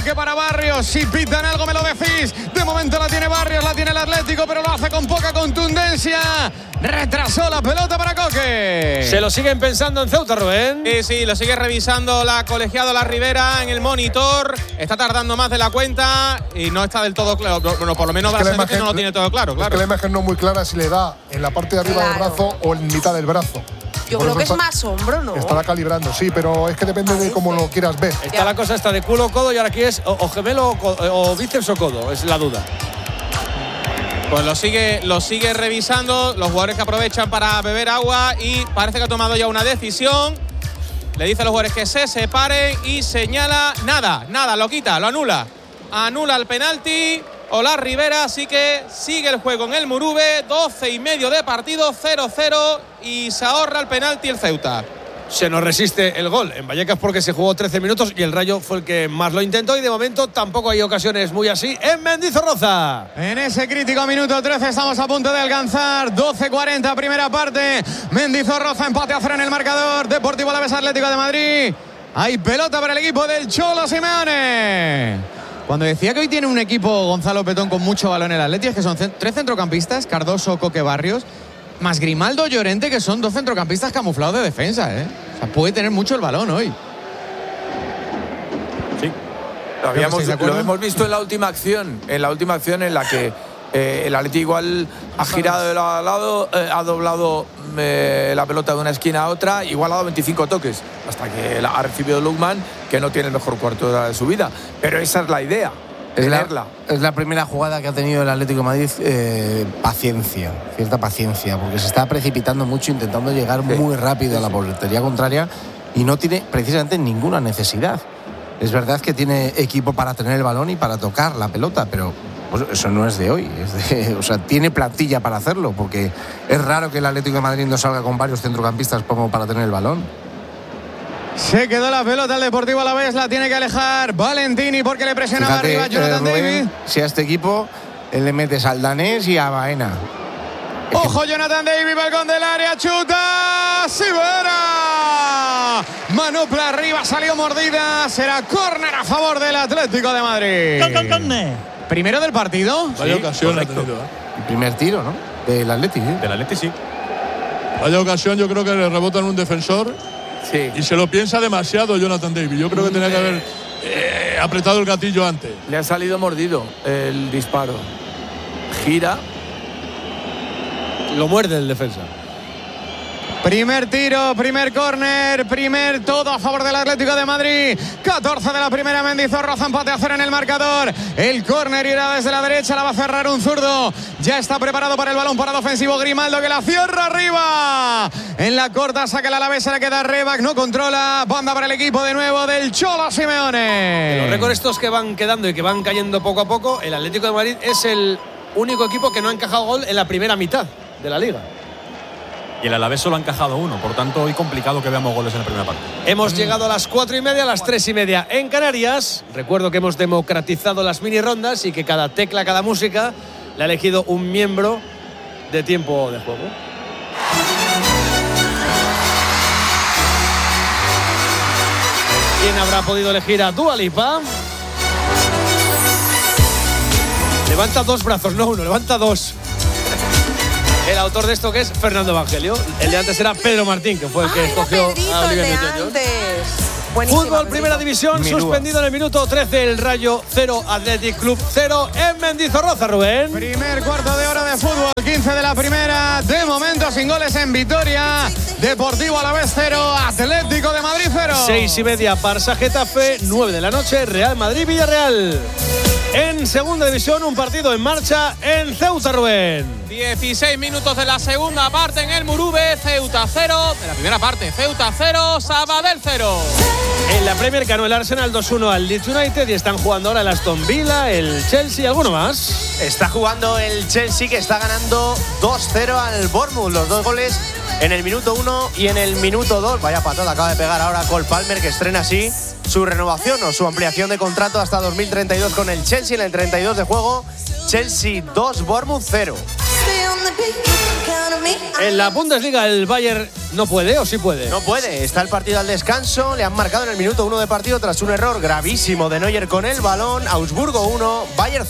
Saque para Barrios. Si pitan algo me lo decís. De momento la tiene Barrios, la tiene el Atlético, pero lo hace con poca contundencia. Retrasó la pelota para Coque. Se lo siguen pensando en Ceuta, Rubén. Sí, lo sigue revisando la colegiado La Ribera en el monitor. Está tardando más de la cuenta y no está del todo claro. Bueno, por lo menos va a ser que no lo tiene todo claro. Es que la imagen no es muy clara si le da en la parte de arriba del brazo o en mitad del brazo. Yo creo que es más hombro, ¿no? Estará calibrando, sí, pero es que depende de cómo lo quieras ver. Está la cosa esta de culo, codo y ahora aquí es o gemelo o bíceps o codo, es la duda. Pues lo sigue revisando. Los jugadores que aprovechan para beber agua y parece que ha tomado ya una decisión. Le dice a los jugadores que se separen y señala nada, lo quita, lo anula. Anula el penalti. La Ribera, así que sigue el juego en el Murube, 12 y medio de partido, 0-0 y se ahorra el penalti el Ceuta. Se nos resiste el gol en Vallecas porque se jugó 13 minutos y el Rayo fue el que más lo intentó y de momento tampoco hay ocasiones muy así en Mendizorroza. En ese crítico minuto 13 estamos a punto de alcanzar 12:40 primera parte. Mendizorroza empate a 0 en el marcador. Deportivo Alavés Atlético de Madrid. Hay pelota para el equipo del Cholo Simeone. Cuando decía que hoy tiene un equipo Gonzalo Petón con mucho balón en el Atleti, es que son 3 centrocampistas, Cardoso, Coque, Barrios, más Grimaldo, Llorente, que son 2 centrocampistas camuflados de defensa, O sea, puede tener mucho el balón hoy. Sí. Lo hemos visto en la última acción, en la que el Atleti igual ha girado de lado a lado, ha doblado la pelota de una esquina a otra, igual ha dado 25 toques, hasta que ha recibido Lukman, que no tiene el mejor cuarto de su vida. Pero esa es la idea, es la primera jugada que ha tenido el Atlético de Madrid, cierta paciencia, porque se está precipitando mucho, intentando llegar muy rápido a la portería contraria y no tiene precisamente ninguna necesidad. Es verdad que tiene equipo para tener el balón y para tocar la pelota, pero pues eso no es de hoy, o sea, tiene plantilla para hacerlo, porque es raro que el Atlético de Madrid no salga con varios centrocampistas como para tener el balón. Se quedó la pelota el Deportivo Alavés, la tiene que alejar Valentini porque le presionaba arriba Jonathan David. Si a este equipo le metes al danés y a Baena. Ojo, Jonathan David, balcón del área, chuta, Sivera. Manopla arriba, salió mordida, será córner a favor del Atlético de Madrid. Primero del partido. Vaya ocasión ha tenido, El primer tiro, ¿no? Del Atleti. Del Atleti, sí. Vaya ocasión, yo creo que le rebota en un defensor. Sí. Y se lo piensa demasiado Jonathan David. Yo creo que tenía que haber apretado el gatillo antes. Le ha salido mordido el disparo. Gira. Lo muerde el defensa. Primer tiro, primer córner, primer todo a favor del Atlético de Madrid. 14 de la primera, Mendizorroza, empate a 0 en el marcador. El córner irá desde la derecha, la va a cerrar un zurdo. Ya está preparado para el balón parado ofensivo Grimaldo, que la cierra arriba. En la corta saca el Alavés, se le queda Rebac, no controla. Banda para el equipo de nuevo del Cholo Simeone. Los récords estos que van quedando y que van cayendo poco a poco, el Atlético de Madrid es el único equipo que no ha encajado gol en la primera mitad de la Liga. Y el Alavés solo ha encajado uno, por tanto hoy complicado que veamos goles en la primera parte. Hemos llegado a las 4:30, a las 3:30 en Canarias. Recuerdo que hemos democratizado las mini rondas y que cada tecla, cada música le ha elegido un miembro de tiempo de juego. ¿Quién habrá podido elegir a Dua Lipa? Levanta 2 brazos, no uno, levanta 2. El autor de esto, que es Fernando Evangelio. El de antes era Pedro Martín, que fue el que escogió a Oliver Newton-John. Fútbol, primera división, suspendido en el minuto 13. El Rayo 0, Athletic Club 0 en Mendizorroza, Rubén. Primer cuarto de hora de fútbol, 15 de la primera. De momento sin goles en Vitoria. Deportivo Alavés 0, Atlético de Madrid 0. 6:30, Barça Getafe, 9 de la noche, Real Madrid Villarreal. En segunda división, un partido en marcha en Ceuta, Rubén. 16 minutos de la segunda parte en el Murube. Ceuta 0, de la primera parte, Ceuta 0, Sabadell 0. En la Premier ganó el Arsenal 2-1 al Leeds United y están jugando ahora el Aston Villa, el Chelsea, ¿alguno más? Está jugando el Chelsea, que está ganando 2-0 al Bournemouth. Los 2 goles en el minuto 1 y en el minuto 2. Vaya patada acaba de pegar ahora Cole Palmer, que estrena así su renovación o su ampliación de contrato hasta 2032 con el Chelsea en el 32 de juego. Chelsea 2, Bournemouth 0. En la Bundesliga el Bayern no puede, ¿o sí puede? No puede, está el partido al descanso, le han marcado en el minuto 1 de partido tras un error gravísimo de Neuer con el balón. Augsburgo 1, Bayern